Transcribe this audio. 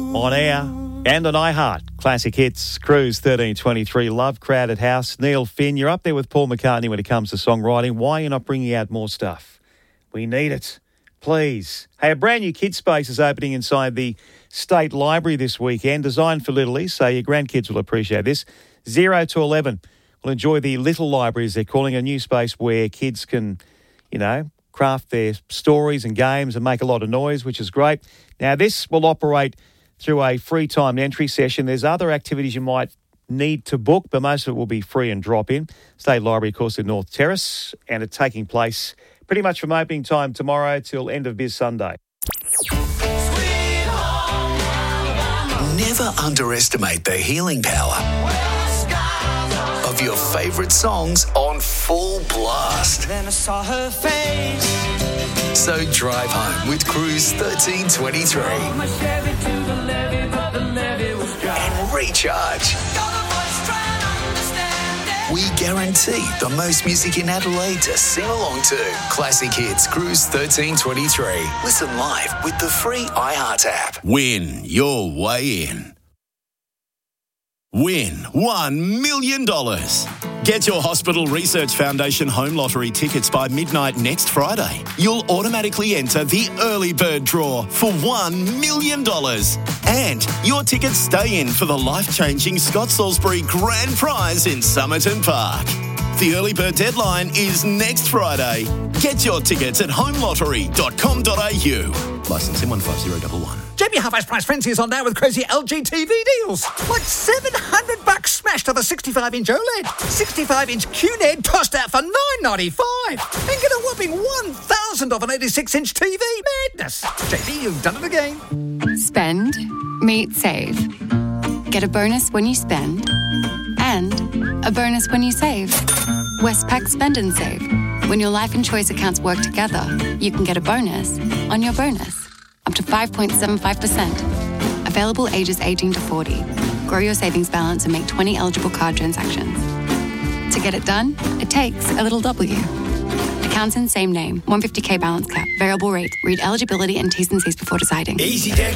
on air and on iHeart. Classic Hits, Cruise 1323, Love Crowded House. Neil Finn, you're up there with Paul McCartney when it comes to songwriting. Why are you not bringing out more stuff? We need it. Please. Hey, a brand new kids space is opening inside the State Library this weekend, designed for littlies, so your grandkids will appreciate this. 0 to 11 will enjoy the Little Library, as they're calling, a new space where kids can, craft their stories and games and make a lot of noise, which is great. Now, this will operate through a free timed entry session. There's other activities you might need to book, but most of it will be free and drop in. State Library, of course, in North Terrace, and it's taking place pretty much from opening time tomorrow till end of biz Sunday. Never underestimate the healing power of your favourite songs on full blast. Then I saw her face. So drive home with Cruise 1323 and recharge. We guarantee the most music in Adelaide to sing along to. Classic Hits, Cruise 1323. Listen live with the free iHeart app. Win your way in. Win $1 million. Get your Hospital Research Foundation Home Lottery tickets by midnight next Friday. You'll automatically enter the early bird draw for $1 million. And your tickets stay in for the life-changing Scott Salisbury Grand Prize in Somerton Park. The early bird deadline is next Friday. Get your tickets at homelottery.com.au. Licence M15011. JB Half-Price Price Frenzy is on now with crazy LG TV deals. Like $700 smashed on a 65-inch OLED. 65-inch QNED tossed out for $995. And get a whopping $1,000 off an 86-inch TV. Madness. JB, you've done it again. Spend, meet, save. Get a bonus when you spend. And a bonus when you save. Westpac Spend and Save. When your life and choice accounts work together, you can get a bonus on your bonus. Up to 5.75%. Available ages 18 to 40. Grow your savings balance and make 20 eligible card transactions. To get it done, it takes a little W. Accounts in same name. 150k balance cap. Variable rate. Read eligibility and T's and C's before deciding. Easy Deck